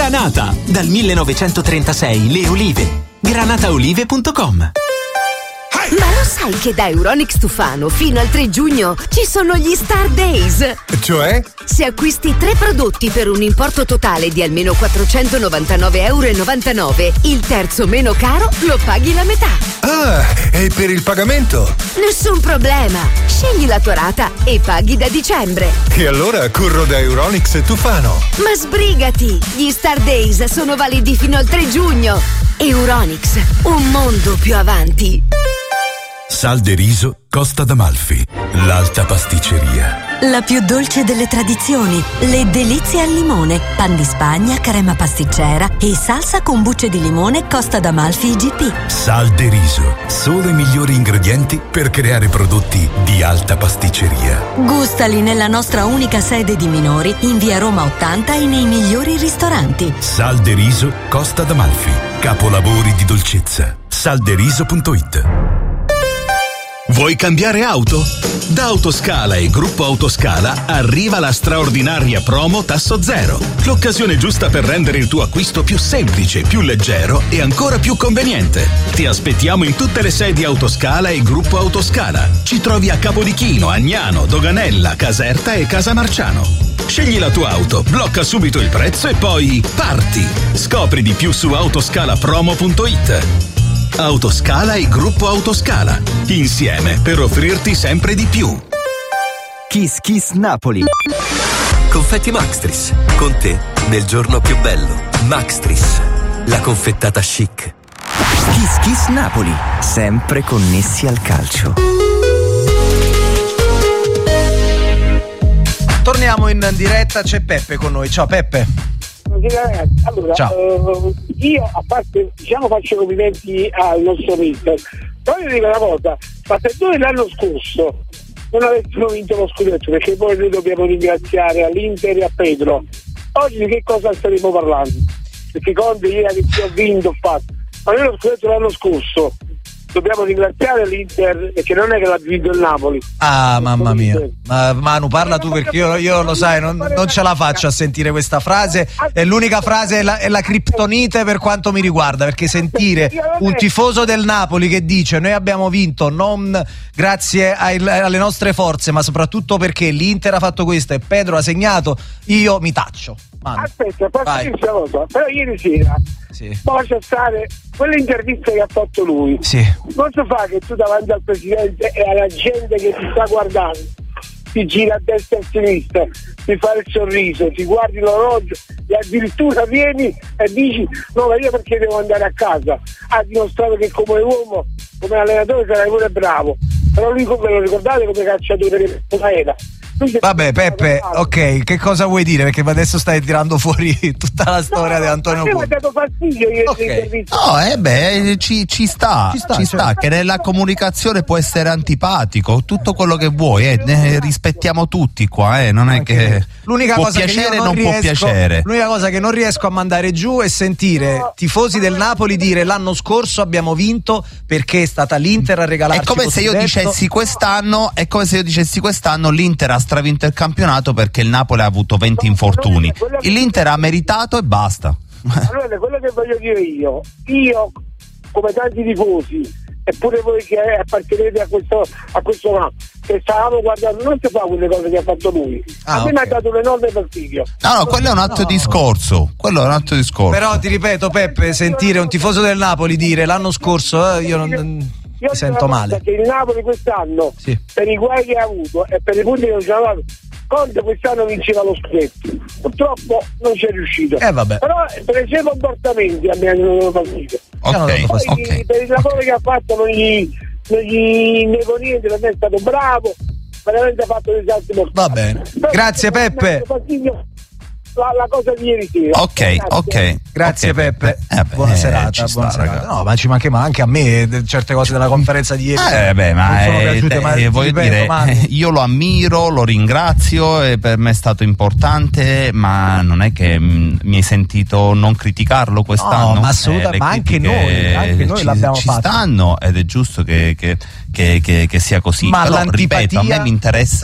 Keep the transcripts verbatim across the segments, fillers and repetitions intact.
Granata, dal millenovecentotrentasei le olive. granataolive punto com. Ma lo sai che da Euronics Tufano fino al tre giugno ci sono gli Star Days? Cioè? Se acquisti tre prodotti per un importo totale di almeno quattrocentonovantanove virgola novantanove euro, il terzo meno caro lo paghi la metà. Ah, e per il pagamento? Nessun problema. Scegli la tua rata e paghi da dicembre. E allora corro da Euronics Tufano. Ma sbrigati! Gli Star Days sono validi fino al tre giugno. Euronics, un mondo più avanti. Sal de riso Costa d'Amalfi, l'alta pasticceria. La più dolce delle tradizioni, le delizie al limone, pan di Spagna, crema pasticcera e salsa con bucce di limone Costa d'Amalfi I G P. Sal de riso, solo i migliori ingredienti per creare prodotti di alta pasticceria. Gustali nella nostra unica sede di Minori, in via Roma ottanta e nei migliori ristoranti. Sal de riso Costa d'Amalfi, capolavori di dolcezza. salderiso punto it. Vuoi cambiare auto? Da Autoscala e Gruppo Autoscala arriva la straordinaria promo Tasso Zero. L'occasione giusta per rendere il tuo acquisto più semplice, più leggero e ancora più conveniente. Ti aspettiamo in tutte le sedi Autoscala e Gruppo Autoscala. Ci trovi a Capodichino, Agnano, Doganella, Caserta e Casamarciano. Scegli la tua auto, blocca subito il prezzo e poi parti. Scopri di più su autoscalapromo punto it. Autoscala e Gruppo Autoscala, insieme per offrirti sempre di più. Kiss Kiss Napoli. Confetti Maxtris, con te nel giorno più bello. Maxtris, la confettata chic. Kiss Kiss Napoli, sempre connessi al calcio. Torniamo in diretta, c'è Peppe con noi. Ciao Peppe. Allora, eh, io a parte, diciamo, faccio complimenti al nostro mister. Voglio dire una cosa, ma se noi l'anno scorso non avessimo vinto lo scudetto, perché poi noi dobbiamo ringraziare all'Inter e a Pedro, oggi di che cosa staremo parlando? Perché Conte ieri che ho vinto ho fatto, ma noi lo scudetto l'anno scorso dobbiamo ringraziare l'Inter, perché non è che l'ha vinto il Napoli. Ah, mamma mia. Ma, Manu, parla tu, perché io, io lo sai, non, non ce la faccio a sentire questa frase. È l'unica frase, è la, è la criptonite per quanto mi riguarda, perché sentire un tifoso del Napoli che dice noi abbiamo vinto non grazie ai, alle nostre forze, ma soprattutto perché l'Inter ha fatto questo e Pedro ha segnato, io mi taccio. Manu. Aspetta, posso dire questa cosa? Però ieri sera, sì, poi lascia stare quelle interviste che ha fatto lui. Sì. Non si fa che tu davanti al presidente e alla gente che ti sta guardando ti gira a destra e a sinistra, ti fa il sorriso, ti guardi l'orologio e addirittura vieni e dici no, ma io perché devo andare a casa? Ha dimostrato che come uomo, come allenatore sarai pure bravo, però lui, come lo ricordate, come calciatore era. Vabbè Peppe, ok, che cosa vuoi dire? Perché adesso stai tirando fuori tutta la storia no, di Antonio Conte. Mi ha dato fastidio io okay. No, eh beh, ci, ci sta, ci sta, ci sta, che nella comunicazione può essere antipatico, tutto quello che vuoi, eh, ne rispettiamo tutti qua, eh, non è Anche che l'unica può cosa piacere che io non, non può riesco, piacere. L'unica cosa che non riesco a mandare giù è sentire no. tifosi del Napoli dire l'anno scorso abbiamo vinto perché è stata l'Inter a regalarci. È come se io dicessi quest'anno, è come se io dicessi quest'anno l'Inter ha stravinto il campionato perché il Napoli ha avuto venti infortuni. L'Inter ha meritato e basta. Allora, quello che voglio dire io, io come tanti tifosi, eppure voi che appartenete a questo a questo campo, che stavamo guardando, non si fa quelle cose che ha fatto lui. Ah, a me okay. mi ha dato un enorme fastidio. No, no, quello è un altro no. discorso. Quello è un altro discorso. Però ti ripeto, Peppe, sentire un tifoso del Napoli dire l'anno scorso eh, io non Io mi sento male. Che il Napoli quest'anno, sì, per i guai che ha avuto e per i punti che non ci ha dato, Conte quest'anno vinceva lo scudetto. Purtroppo non ci è riuscito. Eh, vabbè. Però per i suoi comportamenti a me hanno fastidio. Okay, Poi okay. per il lavoro che ha fatto non gli, non gli nego niente, per me è stato bravo, veramente ha fatto dei salti mortali. Va bene. Però, Grazie Peppe. La, la cosa di ieri sera. Ok, grazie. ok. Grazie okay, Peppe. Eh, beh, buona eh, serata, buona sta, serata. No, ma ci manca ma anche a me certe cose della conferenza di ieri. Eh, beh, ma, sono piaciute, eh, ma eh, voglio ripeto, dire, ma... io lo ammiro, lo ringrazio e per me è stato importante, ma non è che mh, mi hai sentito non criticarlo quest'anno. No, ma assolutamente, eh, ma anche noi, anche noi ci, l'abbiamo ci fatto. stanno ed è giusto che, che, che, che, che sia così. Ma però l'antipatia... ripeto, a me mi interessa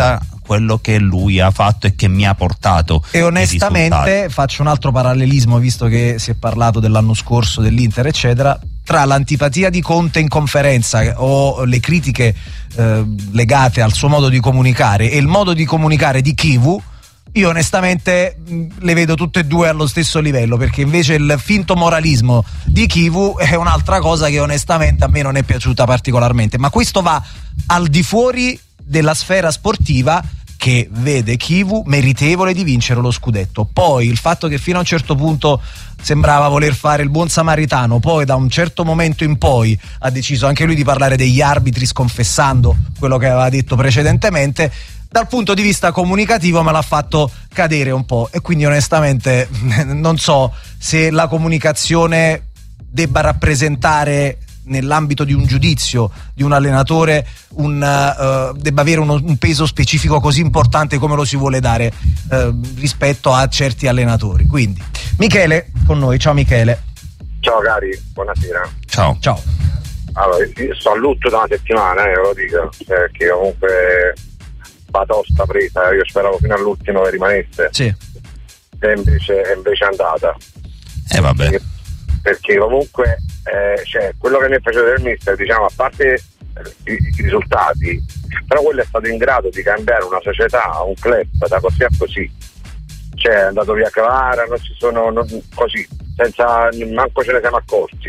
quello che lui ha fatto e che mi ha portato. E onestamente faccio un altro parallelismo, visto che si è parlato dell'anno scorso dell'Inter eccetera, tra l'antipatia di Conte in conferenza o le critiche eh, legate al suo modo di comunicare e il modo di comunicare di Chivu. Io onestamente mh, le vedo tutte e due allo stesso livello, perché invece il finto moralismo di Chivu è un'altra cosa che onestamente a me non è piaciuta particolarmente, ma questo va al di fuori della sfera sportiva, che vede Chivu meritevole di vincere lo scudetto. Poi il fatto che fino a un certo punto sembrava voler fare il buon samaritano, poi da un certo momento in poi ha deciso anche lui di parlare degli arbitri, sconfessando quello che aveva detto precedentemente, dal punto di vista comunicativo me l'ha fatto cadere un po', e quindi onestamente non so se la comunicazione debba rappresentare, nell'ambito di un giudizio di un allenatore, un, uh, debba avere uno, un peso specifico così importante come lo si vuole dare uh, rispetto a certi allenatori. Quindi Michele con noi. Ciao Michele. Ciao cari, buonasera. Ciao. Ciao. Allora, io sto a lutto da una settimana, eh, ve lo dico, perché comunque batosta presa, io speravo fino all'ultimo che rimanesse. Sì. E invece, e invece è andata. Eh vabbè. Perché, perché comunque eh, cioè, quello che mi è piaciuto del mister, diciamo, a parte eh, i, i risultati, però quello è stato in grado di cambiare una società, un club da così a così. Cioè è andato via Cavara, non ci sono non, così, senza manco ce ne siamo accorti.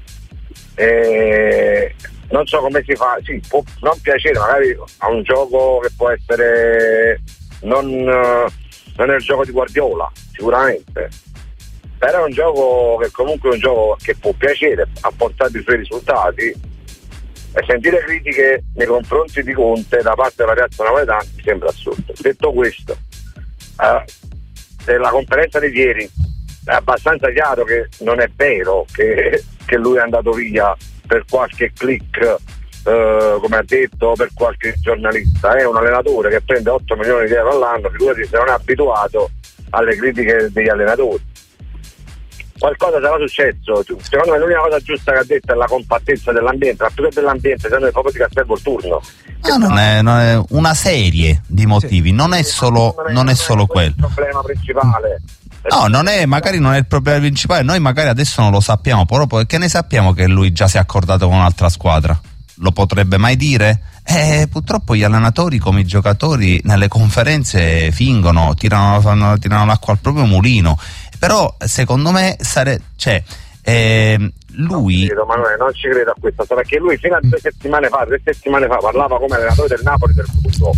E non so come si fa, sì, può non piacere magari a un gioco che può essere non, non è il gioco di Guardiola sicuramente, però è un gioco che comunque è un gioco che può piacere, ha portato i suoi risultati, e sentire critiche nei confronti di Conte da parte della Piazza Napoletana mi sembra assurdo. Detto questo, eh, della conferenza di ieri è abbastanza chiaro che non è vero che, che lui è andato via per qualche click, eh, come ha detto, per qualche giornalista. È un allenatore che prende otto milioni di euro all'anno, figurati se non è abituato alle critiche degli allenatori. Qualcosa sarà successo. Secondo me l'unica cosa giusta che ha detto è la compattezza dell'ambiente, ma più che dell'ambiente secondo me proprio di Castelvo il turno. No, non è, non è una serie di motivi, non è solo, non è solo quello. Il problema principale. No, non è, magari non è il problema principale, noi magari adesso non lo sappiamo, proprio perché ne sappiamo che lui già si è accordato con un'altra squadra. Lo potrebbe mai dire? Eh, purtroppo gli allenatori come i giocatori nelle conferenze fingono, tirano, fanno, tirano l'acqua al proprio mulino. Però secondo me sare- cioè, eh, lui non ci credo, Manuele, non ci credo a questa, perché lui fino a due settimane fa, tre settimane fa parlava come allenatore del Napoli del futuro.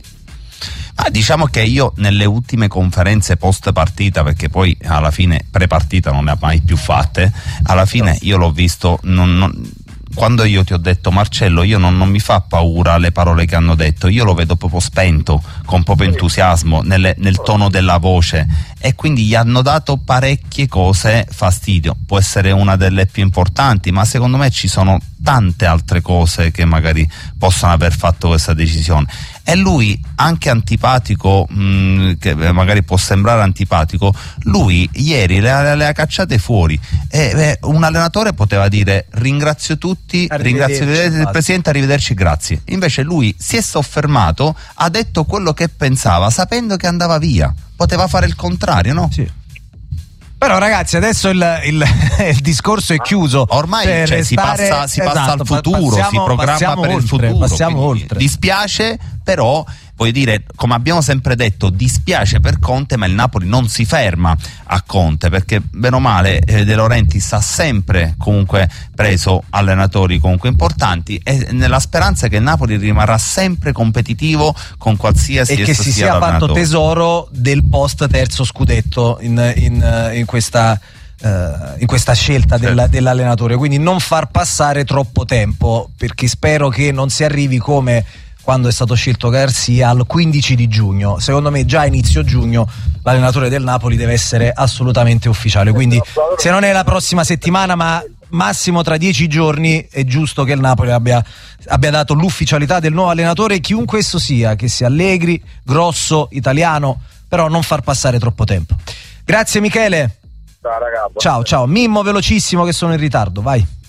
Ah, diciamo che io nelle ultime conferenze post partita, perché poi alla fine pre partita non ne ha mai più fatte, alla fine io l'ho visto, non, non, quando io ti ho detto Marcello, io non, non mi fa paura le parole che hanno detto, io lo vedo proprio spento, con proprio entusiasmo nelle, nel tono della voce, e quindi gli hanno dato parecchie cose fastidio. Può essere una delle più importanti, ma secondo me ci sono tante altre cose che magari possono aver fatto questa decisione. E lui, anche antipatico, mh, che magari può sembrare antipatico, lui ieri le, le ha cacciate fuori, e beh, un allenatore poteva dire ringrazio tutti, ringrazio il presidente, arrivederci, grazie. Invece lui si è soffermato, ha detto quello che pensava sapendo che andava via, poteva fare il contrario, no? Sì. Però ragazzi, adesso il, il, il discorso è chiuso. Ormai per cioè, si restare, passa, si passa esatto, al futuro, passiamo, si programma per oltre, il futuro. Passiamo oltre. Dispiace, però voglio dire, come abbiamo sempre detto, dispiace per Conte, ma il Napoli non si ferma a Conte, perché bene o male eh, De Laurentiis ha sempre comunque preso allenatori comunque importanti, e nella speranza che il Napoli rimarrà sempre competitivo con qualsiasi e che si sia fatto tesoro del post terzo scudetto in, in, in questa Uh, in questa scelta certo. del, dell'allenatore, quindi non far passare troppo tempo, perché spero che non si arrivi come quando è stato scelto Garcia al quindici di giugno. Secondo me già a inizio giugno l'allenatore del Napoli deve essere assolutamente ufficiale, quindi se non è la prossima settimana ma massimo tra dieci giorni è giusto che il Napoli abbia, abbia dato l'ufficialità del nuovo allenatore, chiunque esso sia, che sia Allegri, Grosso, italiano, però non far passare troppo tempo. Grazie Michele. Ciao, ragazzi. Ciao, ciao. Mimmo, velocissimo che sono in ritardo, vai.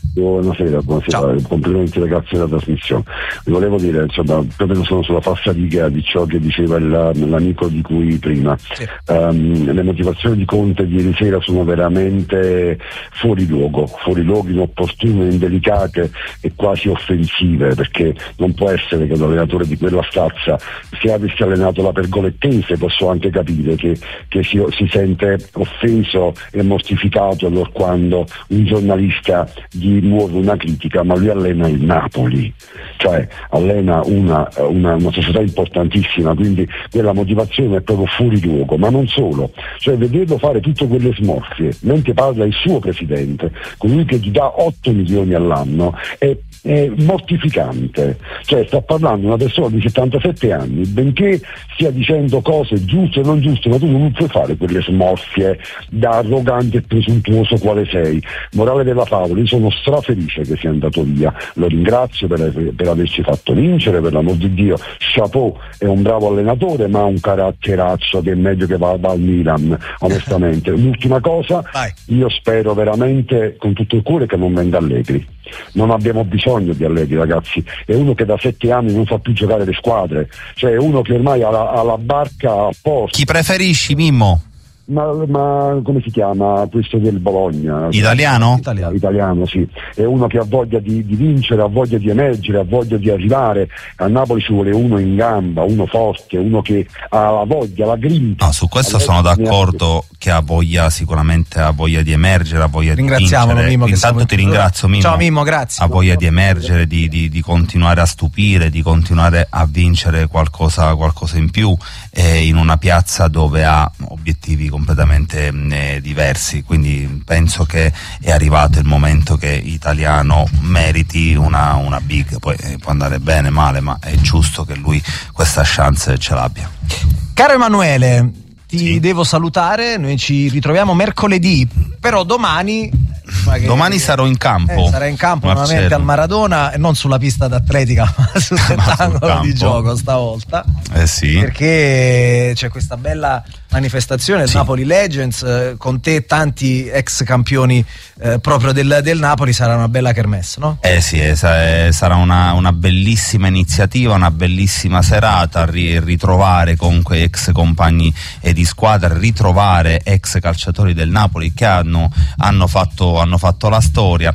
Buonasera, buonasera, complimenti ragazzi della trasmissione. Vi volevo dire, insomma, proprio sono sulla falsariga di ciò che diceva il, l'amico di cui prima. Sì. Um, le motivazioni di Conte di ieri sera sono veramente fuori luogo, fuori luogo, inopportune, indelicate e quasi offensive, perché non può essere che un allenatore di quella stazza, se avesse allenato la Pergolettense, posso anche capire che, che si, si sente offeso e mortificato allora quando un giornalista gli muove una critica, ma lui allena il Napoli, cioè allena una, una, una società importantissima, quindi quella motivazione è proprio fuori luogo. Ma non solo, cioè vederlo fare tutte quelle smorfie mentre parla il suo presidente, colui che gli dà otto milioni all'anno, è è mortificante. Cioè sta parlando una persona di settantasette anni, benché stia dicendo cose giuste o non giuste, ma tu non puoi fare quelle smorfie da arrogante e presuntuoso quale sei. Morale della favola, io sono strafelice che sia andato via, lo ringrazio per, per averci fatto vincere, per l'amor di Dio, chapeau, è un bravo allenatore, ma ha un caratteraccio che è meglio che vada al Milan, onestamente. L'ultima cosa, Vai. io spero veramente con tutto il cuore che non venga Allegri. Non abbiamo bisogno di Allegri, ragazzi, è uno che da sette anni non fa più giocare le squadre, cioè è uno che ormai ha la, ha la barca a posto. Chi preferisci, Mimmo? Ma, ma come si chiama questo del Bologna? Italiano? Italiano, Italiano sì. È uno che ha voglia di, di vincere, ha voglia di emergere, ha voglia di arrivare. A Napoli ci vuole uno in gamba, uno forte, uno che ha la voglia, la grinta. No, su questo sono d'accordo, che ha voglia, sicuramente ha voglia di emergere, ha voglia di vincere. Mimmo, intanto ti ringrazio, Mimmo. Ciao Mimmo, grazie. Ha voglia di emergere, di, di, di continuare a stupire, di continuare a vincere qualcosa, qualcosa in più, eh, in una piazza dove ha obiettivi completamente eh, diversi, quindi penso che è arrivato il momento che Italiano meriti una, una big, poi eh, può andare bene, male, ma è giusto che lui questa chance ce l'abbia. Caro Emanuele, ti sì. devo salutare, noi ci ritroviamo mercoledì, però domani che, domani sarò in campo, eh, sarà in campo Marcello. nuovamente al Maradona, e non sulla pista d'atletica ma sul rettangolo di gioco stavolta, eh sì. perché c'è questa bella manifestazione, il sì. Napoli Legends, eh, con te tanti ex campioni eh, proprio del, del Napoli, sarà una bella kermesse, no? Eh sì, eh, sarà una, una bellissima iniziativa, una bellissima serata, ri, ritrovare comunque ex compagni eh, di squadra, ritrovare ex calciatori del Napoli che hanno, hanno, fatto, hanno fatto la storia.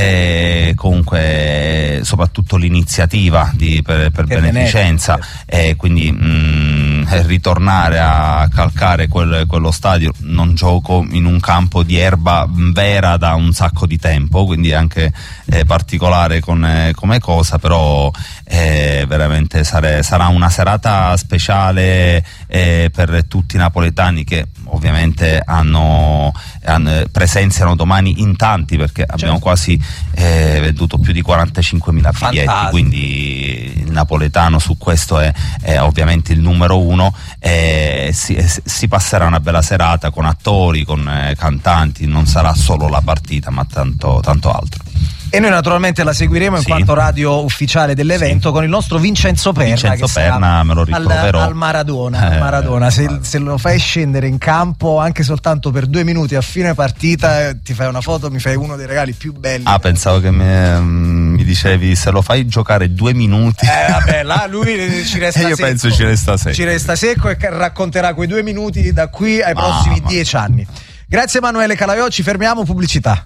E comunque soprattutto l'iniziativa di, per, per beneficenza, e quindi mh, ritornare a calcare quel, quello stadio. Non gioco in un campo di erba vera da un sacco di tempo, quindi anche eh, particolare con, eh, come cosa, però eh, veramente sare, sarà una serata speciale eh, per tutti i napoletani che ovviamente hanno, hanno presenziano domani in tanti, perché certo. abbiamo quasi eh, venduto più di quarantacinquemila biglietti, quindi il napoletano su questo è, è ovviamente il numero uno. Eh, si, si passerà una bella serata con attori, con eh, cantanti, non sarà solo la partita ma tanto, tanto altro. E noi naturalmente la seguiremo in sì. quanto radio ufficiale dell'evento, sì. con il nostro Vincenzo Perna, Vincenzo che Perna me lo ritroverò al, al Maradona, eh, al Maradona. Se, se lo fai scendere in campo anche soltanto per due minuti a fine partita, ti fai una foto, mi fai uno dei regali più belli. Ah, pensavo che mi, mi dicevi se lo fai giocare due minuti. Eh vabbè, là lui ci resta io secco. penso ci resta secco. Ci resta secco e racconterà quei due minuti da qui ai prossimi ah, dieci anni. Grazie Emanuele Calaiò, ci fermiamo, pubblicità.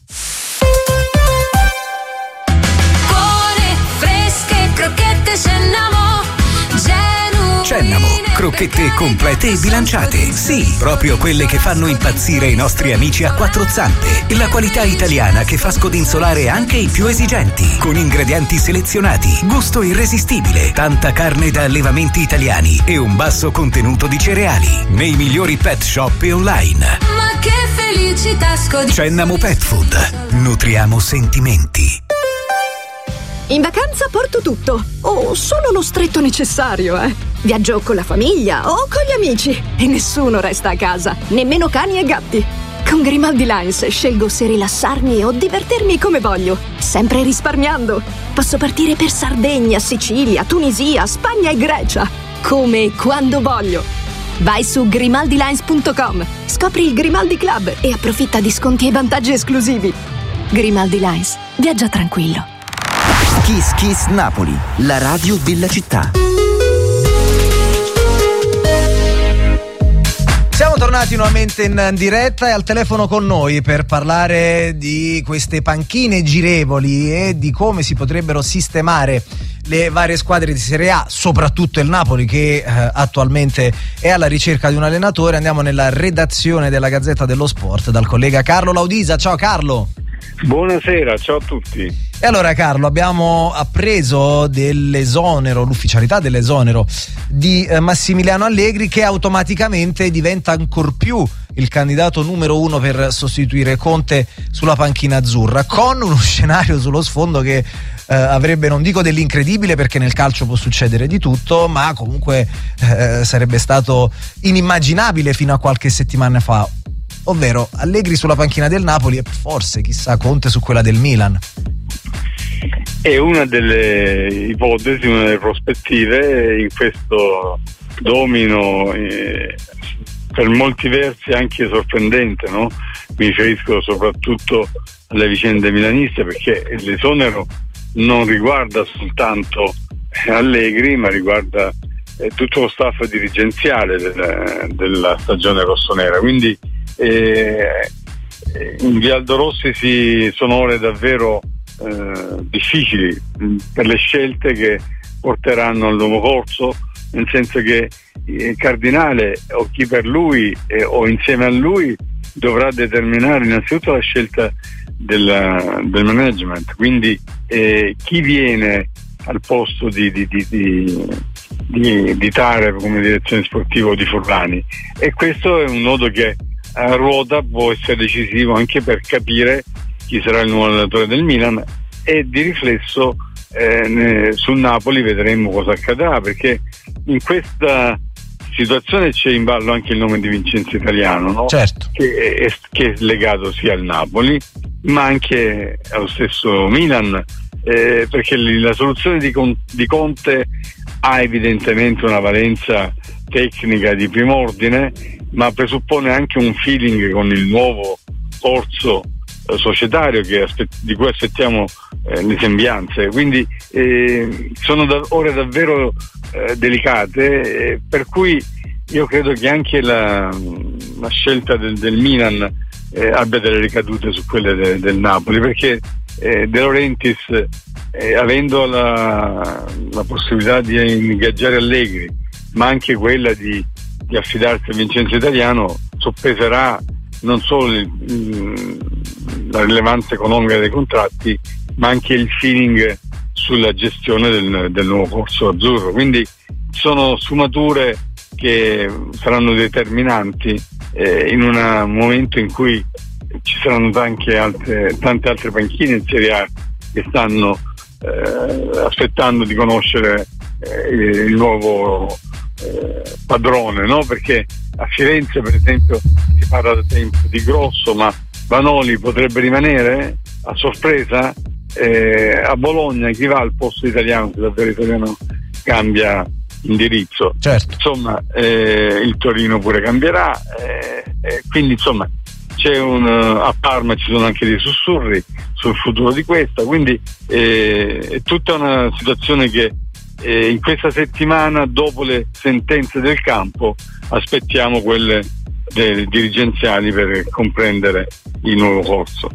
Cennamo, crocchette complete e bilanciate. Sì, proprio quelle che fanno impazzire i nostri amici a quattro zampe. La qualità italiana che fa scodinzolare anche i più esigenti. Con ingredienti selezionati, gusto irresistibile, tanta carne da allevamenti italiani e un basso contenuto di cereali. Nei migliori pet shop e online. Ma che felicità scodinzolare. Cennamo Pet Food. Nutriamo sentimenti. In vacanza porto tutto, o solo lo stretto necessario, eh. Viaggio con la famiglia o con gli amici e nessuno resta a casa, nemmeno cani e gatti. Con Grimaldi Lines scelgo se rilassarmi o divertirmi come voglio, sempre risparmiando. Posso partire per Sardegna, Sicilia, Tunisia, Spagna e Grecia, come e quando voglio. Vai su grimaldi lines punto com, scopri il Grimaldi Club e approfitta di sconti e vantaggi esclusivi. Grimaldi Lines. Viaggia tranquillo. Kiss Kiss Napoli, la radio della città. Siamo tornati nuovamente in diretta e al telefono con noi per parlare di queste panchine girevoli e di come si potrebbero sistemare le varie squadre di Serie A, soprattutto il Napoli che eh, attualmente è alla ricerca di un allenatore. Andiamo nella redazione della Gazzetta dello Sport dal collega Carlo Laudisa. Ciao Carlo. Buonasera, ciao a tutti. E allora Carlo, abbiamo appreso dell'esonero, l'ufficialità dell'esonero di eh, Massimiliano Allegri, che automaticamente diventa ancor più il candidato numero uno per sostituire Conte sulla panchina azzurra, con uno scenario sullo sfondo che eh, avrebbe, non dico dell'incredibile perché nel calcio può succedere di tutto, ma comunque eh, sarebbe stato inimmaginabile fino a qualche settimana fa, ovvero Allegri sulla panchina del Napoli e forse, chissà, Conte su quella del Milan. È una delle ipotesi, una delle prospettive in questo domino eh, per molti versi anche sorprendente, no? Mi riferisco soprattutto alle vicende milaniste, perché l'esonero non riguarda soltanto Allegri, ma riguarda eh, tutto lo staff dirigenziale della, della stagione rossonera. Quindi eh, in Vialdo Rossi si, sono ore davvero eh, difficili per le scelte che porteranno al nuovo corso, nel senso che il Cardinale o chi per lui eh, o insieme a lui dovrà determinare innanzitutto la scelta del, del management, quindi eh, chi viene al posto di, di, di, di, di, di Tare come direzione sportiva o di Furlani, e questo è un nodo che a ruota può essere decisivo anche per capire chi sarà il nuovo allenatore del Milan, e di riflesso eh, ne, sul Napoli vedremo cosa accadrà, perché in questa situazione c'è in ballo anche il nome di Vincenzo Italiano, no? Certo. che, è, che è legato sia al Napoli ma anche allo stesso Milan, eh, perché la soluzione di, Con, di Conte ha evidentemente una valenza tecnica di primo ordine, ma presuppone anche un feeling con il nuovo corso eh, societario che aspet- di cui aspettiamo eh, le sembianze. Quindi eh, sono da- ore davvero eh, delicate, eh, per cui io credo che anche la, la scelta del, del Milan eh, abbia delle ricadute su quelle de- del Napoli, perché eh, De Laurentiis eh, avendo la, la possibilità di ingaggiare Allegri, ma anche quella di, di affidarsi a Vincenzo Italiano, soppeserà non solo il, il, la rilevanza economica dei contratti, ma anche il feeling sulla gestione del, del nuovo corso azzurro. Quindi sono sfumature che saranno determinanti eh, in un momento in cui ci saranno anche altre, tante altre panchine in Serie A che stanno eh, aspettando di conoscere eh, il nuovo eh, padrone, no? Perché a Firenze per esempio si parla da tempo di Grosso, ma Vanoli potrebbe rimanere a sorpresa. Eh, a Bologna chi va al posto italiano, se davvero italiano cambia indirizzo, certo. Insomma eh, il Torino pure cambierà, eh, eh, quindi insomma c'è un uh, a Parma ci sono anche dei sussurri sul futuro di questa, quindi eh, è tutta una situazione che eh, in questa settimana, dopo le sentenze del campo, aspettiamo quelle dei dirigenziali per comprendere il nuovo corso.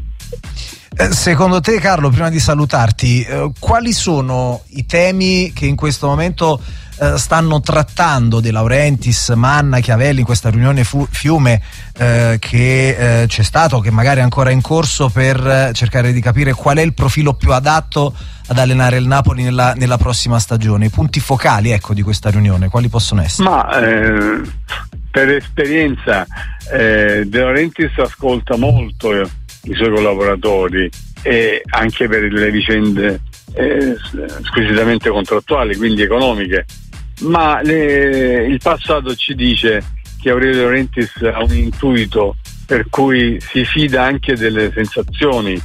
Eh, secondo te, Carlo, prima di salutarti, eh, quali sono i temi che in questo momento eh, stanno trattando De Laurentiis, Manna, Chiavelli in questa riunione fu- fiume eh, che eh, c'è stato, che magari è ancora in corso, per eh, cercare di capire qual è il profilo più adatto ad allenare il Napoli nella, nella prossima stagione? I punti focali, ecco, di questa riunione quali possono essere? Ma eh, per esperienza eh, De Laurentiis ascolta molto eh, i suoi collaboratori, e anche per le vicende eh, squisitamente contrattuali, quindi economiche, ma le, il passato ci dice che Aurelio De Laurentiis ha un intuito per cui si fida anche delle sensazioni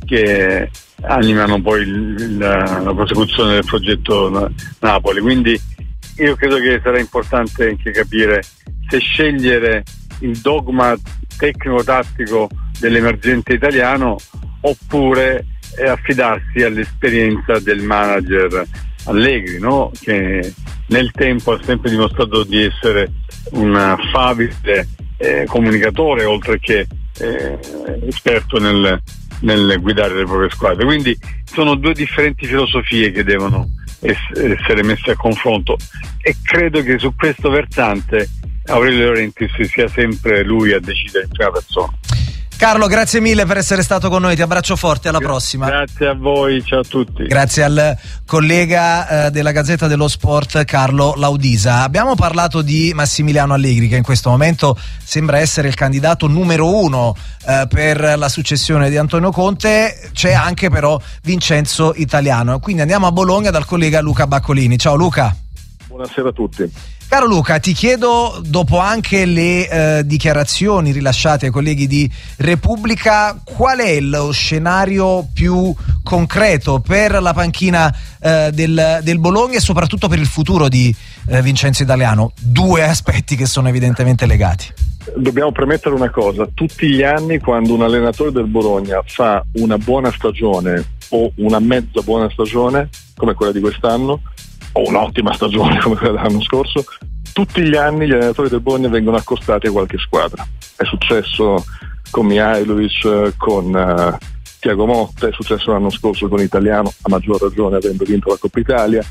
che animano poi il, la, la prosecuzione del progetto Napoli. Quindi io credo che sarà importante anche capire se scegliere il dogma tecnico-tattico dell'emergente italiano oppure eh, affidarsi all'esperienza del manager Allegri, no? Che nel tempo ha sempre dimostrato di essere un affabile eh, comunicatore, oltre che eh, esperto nel, nel guidare le proprie squadre. Quindi sono due differenti filosofie che devono ess- essere messe a confronto, e credo che su questo versante Aurelio De Laurentiis sia sempre lui a decidere in prima persona. Carlo, grazie mille per essere stato con noi, ti abbraccio forte, alla prossima. Grazie a voi, ciao a tutti. Grazie al collega eh, della Gazzetta dello Sport Carlo Laudisa. Abbiamo parlato di Massimiliano Allegri, che in questo momento sembra essere il candidato numero uno eh, per la successione di Antonio Conte. C'è anche però Vincenzo Italiano, quindi andiamo a Bologna dal collega Luca Baccolini. Ciao Luca. Buonasera a tutti. Caro Luca, ti chiedo, dopo anche le eh, dichiarazioni rilasciate ai colleghi di Repubblica, qual è lo scenario più concreto per la panchina eh, del, del Bologna e soprattutto per il futuro di eh, Vincenzo Italiano? Due aspetti che sono evidentemente legati. Dobbiamo premettere una cosa: tutti gli anni, quando un allenatore del Bologna fa una buona stagione o una mezza buona stagione come quella di quest'anno, o un'ottima stagione come quella dell'anno scorso, tutti gli anni gli allenatori del Bologna vengono accostati a qualche squadra. È successo con Mihajlovic, con uh, Thiago Motta, è successo l'anno scorso con Italiano, a maggior ragione avendo vinto la Coppa Italia,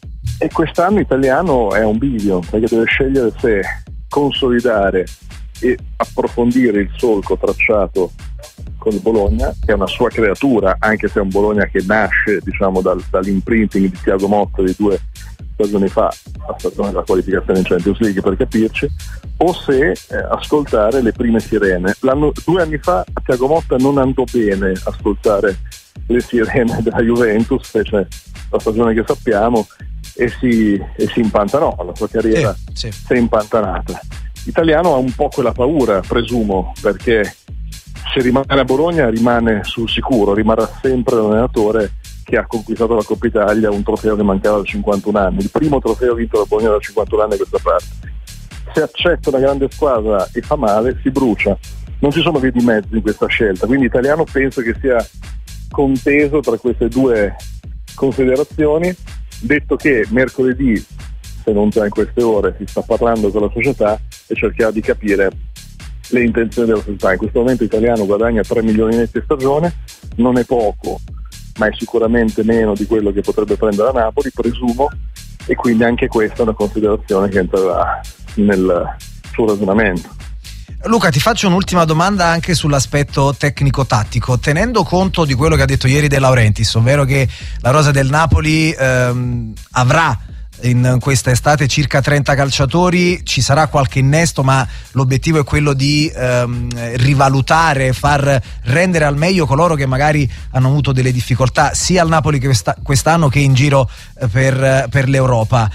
e quest'anno Italiano è un bivio, perché deve scegliere se consolidare e approfondire il solco tracciato con il Bologna, che è una sua creatura, anche se è un Bologna che nasce, diciamo, dal, dall'imprinting di Thiago Motta di due stagioni fa, la stagione della qualificazione in Champions League per capirci, o se eh, ascoltare le prime sirene. L'anno, due anni fa a Thiago Motta non andò bene ascoltare le sirene della Juventus, fece la stagione che sappiamo e si, e si impantanò, la sua carriera sì, sì. si è impantanata. Italiano ha un po' quella paura, presumo, perché se rimane a Bologna rimane sul sicuro, rimarrà sempre l'allenatore che ha conquistato la Coppa Italia, un trofeo che mancava da cinquantuno anni, il primo trofeo vinto da Bologna da cinquantuno anni a questa parte. Se accetta una grande squadra e fa male, si brucia. Non ci sono vie di mezzo in questa scelta, quindi Italiano penso che sia conteso tra queste due considerazioni, detto che mercoledì, se non già in queste ore, si sta parlando con la società e cercherà di capire le intenzioni della società. In questo momento Italiano guadagna tre milioni netti a stagione, non è poco, ma è sicuramente meno di quello che potrebbe prendere a Napoli, presumo, e quindi anche questa è una considerazione che entrerà nel suo ragionamento. Luca, ti faccio un'ultima domanda anche sull'aspetto tecnico-tattico, tenendo conto di quello che ha detto ieri De Laurentiis, ovvero che la rosa del Napoli ehm, avrà in questa estate circa trenta calciatori, ci sarà qualche innesto, ma l'obiettivo è quello di ehm, rivalutare, far rendere al meglio coloro che magari hanno avuto delle difficoltà sia al Napoli che questa, quest'anno che in giro per, per l'Europa.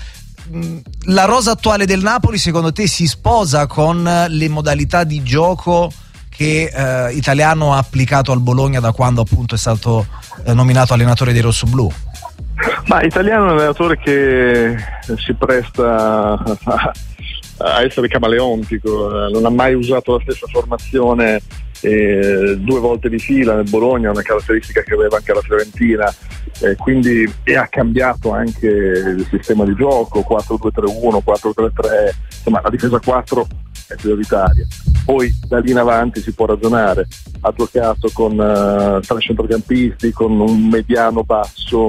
La rosa attuale del Napoli secondo te si sposa con le modalità di gioco che eh, Italiano ha applicato al Bologna da quando appunto è stato eh, nominato allenatore dei rossoblù? Ma Italiano è un allenatore che si presta a, a essere camaleontico, non ha mai usato la stessa formazione eh, due volte di fila nel Bologna, una caratteristica che aveva anche la Fiorentina, eh, quindi e ha cambiato anche il sistema di gioco, quattro due tre uno, quattro tre tre, insomma la difesa quattro è prioritaria. Poi da lì in avanti si può ragionare. Ha giocato con uh, tre centrocampisti, con un mediano basso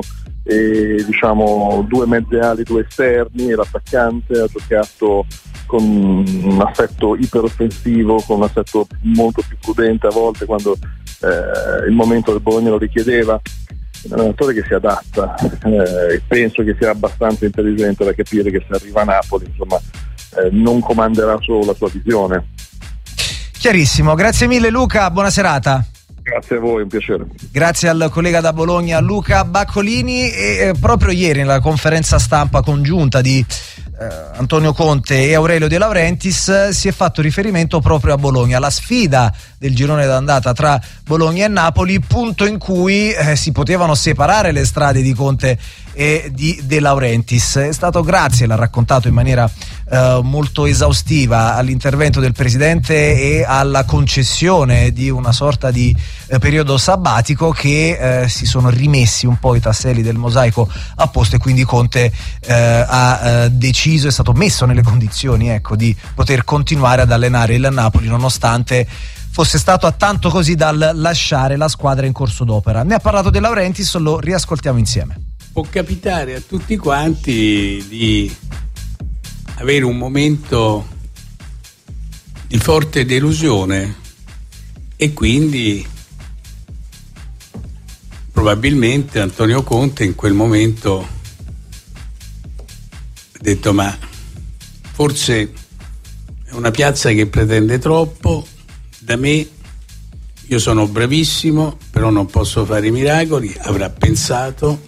e diciamo due mezze ali, due esterni e l'attaccante. Ha giocato con un assetto iperoffensivo, con un assetto molto più prudente a volte quando eh, il momento del Bologna lo richiedeva. È un allenatore che si adatta, eh, penso che sia abbastanza intelligente da capire che se arriva a Napoli, insomma, eh, non comanderà solo la sua visione. Chiarissimo, grazie mille Luca, buona serata. Grazie a voi, un piacere. Grazie al collega da Bologna Luca Baccolini. E eh, proprio ieri nella conferenza stampa congiunta di eh, Antonio Conte e Aurelio De Laurentiis eh, si è fatto riferimento proprio a Bologna, la sfida del girone d'andata tra Bologna e Napoli, punto in cui eh, si potevano separare le strade di Conte e di De Laurentiis. È stato grazie, l'ha raccontato in maniera eh, molto esaustiva all'intervento del presidente e alla concessione di una sorta di eh, periodo sabbatico che eh, si sono rimessi un po' i tasselli del mosaico a posto, e quindi Conte eh, ha eh, deciso, è stato messo nelle condizioni, ecco, di poter continuare ad allenare il Napoli nonostante fosse stato a tanto così dal lasciare la squadra in corso d'opera. Ne ha parlato De Laurentiis, lo riascoltiamo insieme. Può capitare a tutti quanti di avere un momento di forte delusione e quindi probabilmente Antonio Conte in quel momento ha detto: ma forse è una piazza che pretende troppo da me, io sono bravissimo però non posso fare i miracoli, avrà pensato.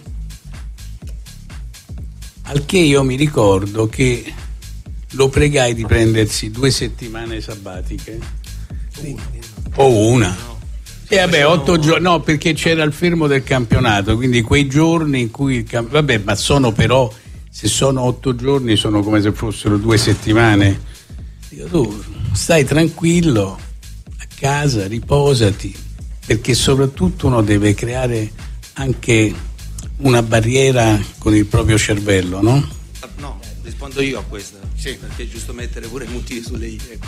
Al che io mi ricordo che lo pregai di prendersi due settimane sabbatiche, sì. o una e vabbè otto giorni, no, perché c'era il fermo del campionato, quindi quei giorni in cui il camp- vabbè, ma sono però, se sono otto giorni sono come se fossero due settimane. Dico, tu stai tranquillo a casa, riposati, perché soprattutto uno deve creare anche una barriera con il proprio cervello, no? No, rispondo io a questa, sì. Perché è giusto mettere pure i motivi sulle i. Ecco.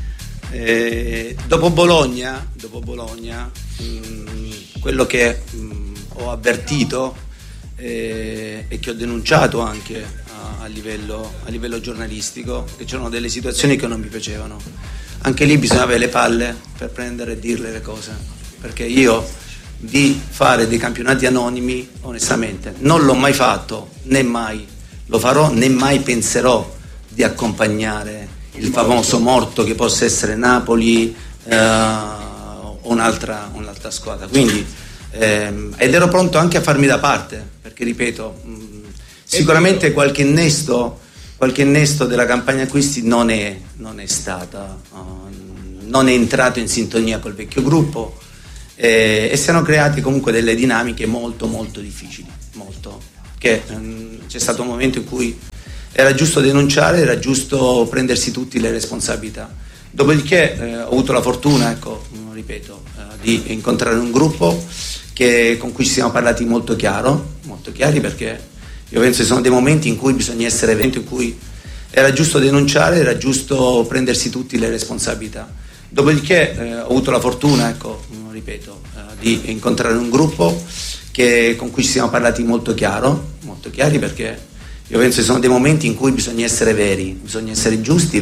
Eh, dopo Bologna, dopo Bologna mh, quello che mh, ho avvertito eh, e che ho denunciato anche a, a, livello, a livello giornalistico, che c'erano delle situazioni che non mi piacevano. Anche lì bisogna avere le palle per prendere e dirle le cose, perché io di fare dei campionati anonimi onestamente non l'ho mai fatto, né mai lo farò, né mai penserò di accompagnare il famoso morto che possa essere Napoli eh, o un'altra, un'altra squadra, quindi ehm, ed ero pronto anche a farmi da parte, perché ripeto mh, sicuramente qualche innesto qualche innesto della campagna acquisti non è, non è stata uh, non è entrato in sintonia col vecchio gruppo. Eh, e si erano create comunque delle dinamiche molto molto difficili, molto, che ehm, c'è stato un momento in cui era giusto denunciare, era giusto prendersi tutti le responsabilità. Dopodiché eh, ho avuto la fortuna, ecco, ripeto, eh, di incontrare un gruppo che, con cui ci siamo parlati molto chiaro, molto chiari, perché io penso che sono dei momenti in cui bisogna essere eventi in cui era giusto denunciare, era giusto prendersi tutti le responsabilità. Dopodiché eh, ho avuto la fortuna, ecco, ripeto, eh, di incontrare un gruppo che, con cui ci siamo parlati molto chiaro, molto chiari, perché io penso che sono dei momenti in cui bisogna essere veri, bisogna essere giusti.